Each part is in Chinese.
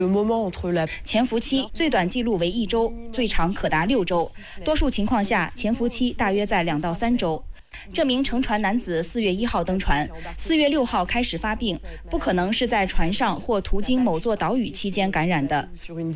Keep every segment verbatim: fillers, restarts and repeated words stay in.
潜伏期最短记录为一周，最长可达六周，多数情况下潜伏期大约在两到三周。这名乘船男子四月一号登船，四月六号开始发病，不可能是在船上或途经某座岛屿期间感染的。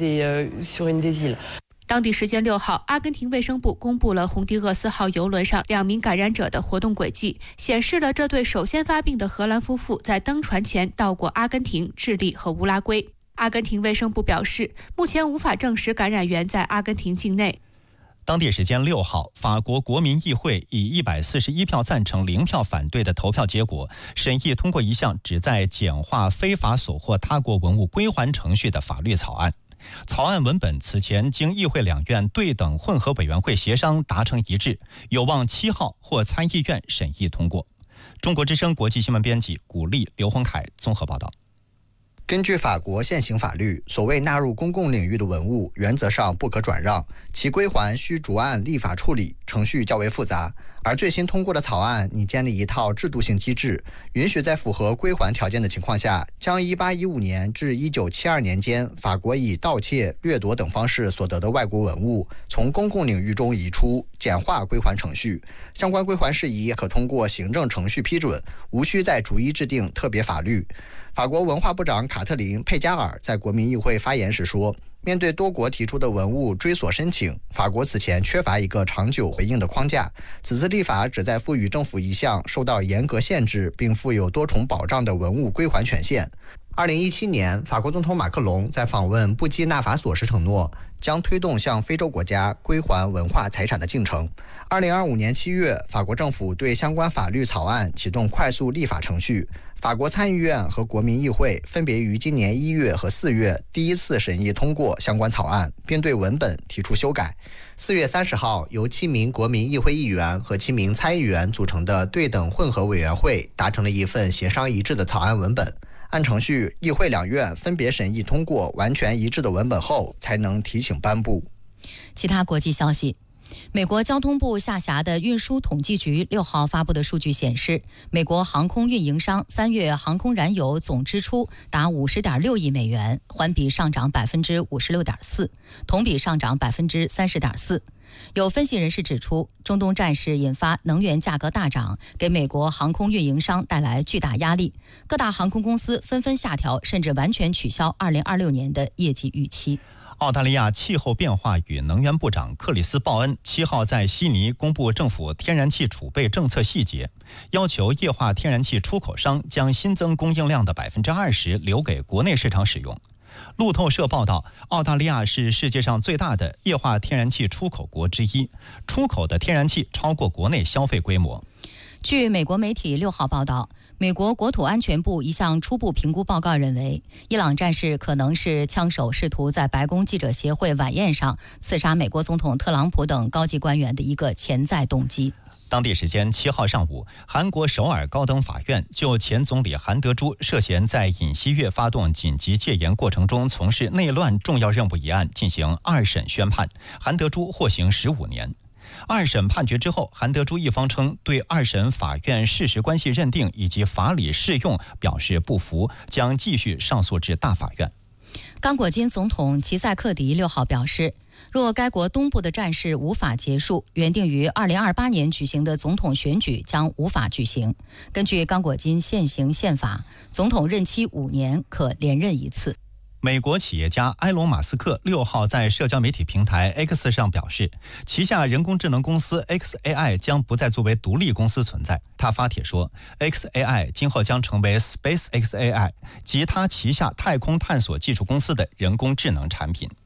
当地时间六号，阿根廷卫生部公布了红迪厄斯号邮轮上两名感染者的活动轨迹，显示了这对首先发病的荷兰夫妇在登船前到过阿根廷、智利和乌拉圭。阿根廷卫生部表示，目前无法证实感染源在阿根廷境内。 当地时间六号，法国国民议会以一百四十一票赞成、零票反对的投票结果，审议通过一项旨在简化非法所获他国文物归还程序的法律草案。草案文本此前经议会两院对等混合委员会协商达成一致，有望七号或参议院审议通过。中国之声国际新闻编辑古丽、刘洪凯综合报道。 根据法国现行法律，所谓纳入公共领域的文物原则上不可转让，其归还需逐案立法处理，程序较为复杂。而最新通过的草案拟建立一套制度性机制，允许在符合归还条件的情况下，将一八一五年至一九七二年间法国以盗窃、掠夺等方式所得的外国文物从公共领域中移出，简化归还程序。相关归还事宜可通过行政程序批准，无需再逐一制定特别法律。法国文化部长卡特琳·佩加尔在国民议会发言时说，面对多国提出的文物追索申请，法国此前缺乏一个长久回应的框架。此次立法旨在赋予政府一项受到严格限制并负有多重保障的文物归还权限。二零一七年，法国总统马克龙在访问布基纳法索时承诺，将推动向非洲国家归还文化财产的进程。二零二五年七月，法国政府对相关法律草案启动快速立法程序。法国参议院和国民议会分别于今年一月和四月第一次审议通过相关草案，并对文本提出修改。四月三十号，由七名国民议会议员和七名参议员组成的对等混合委员会达成了一份协商一致的草案文本。按程序，议会两院分别审议通过完全一致的文本后，才能提请颁布。 其他国际消息。美国交通部下辖的运输统计局六号发布的数据显示，美国航空运营商三月航空燃油总支出达五十点六亿美元，环比上涨百分之五十六点四，同比上涨百分之三十点四。有分析人士指出，中东战事引发能源价格大涨，给美国航空运营商带来巨大压力，各大航空公司纷纷下调甚至完全取消二零二六年的业绩预期。 澳大利亚气候变化与能源部长克里斯·鲍恩七号在悉尼公布政府天然气储备政策细节，要求液化天然气出口商将新增供应量的百分之二十留给国内市场使用。路透社报道，澳大利亚是世界上最大的液化天然气出口国之一，出口的天然气超过国内消费规模。 据美国媒体六号报道，美国国土安全部一项初步评估报告认为，伊朗战事可能是枪手试图在白宫记者协会晚宴上刺杀美国总统特朗普等高级官员的一个潜在动机。 当地时间七号上午，韩国首尔高等法院就前总理韩德洙涉嫌在尹锡悦发动紧急戒严过程中从事内乱重要任务一案进行二审宣判，韩德洙获刑十五年。二审判决之后，韩德洙一方称对二审法院事实关系认定以及法理适用表示不服，将继续上诉至大法院。 刚果金总统齐塞克迪六号表示，若该国东部的战事无法结束，原定于二零二八年举行的总统选举将无法举行。根据刚果金现行宪法，总统任期五年，可连任一次。 美国企业家埃隆·马斯克六号在社交媒体平台 X 上表示，旗下人工智能公司 X A I 将不再作为独立公司存在。他发帖说 ，X A I 今后将成为 Space X A I 及他旗下太空探索技术公司的人工智能产品。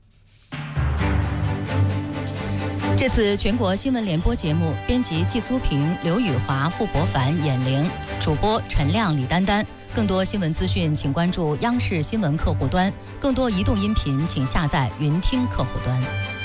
这次全国新闻联播节目，编辑季苏平、刘宇华、傅博凡、闫玲，主播陈亮、李丹丹。更多新闻资讯，请关注央视新闻客户端；更多移动音频，请下载云听客户端。